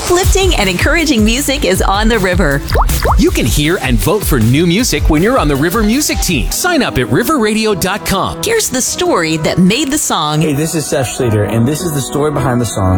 Uplifting and encouraging music is on the river. You can hear and vote for new music when you're on the River Music Team. Sign up at riverradio.com. Here's the story that made the song. Hey, this is Seth Schrader, and this is the story behind the song.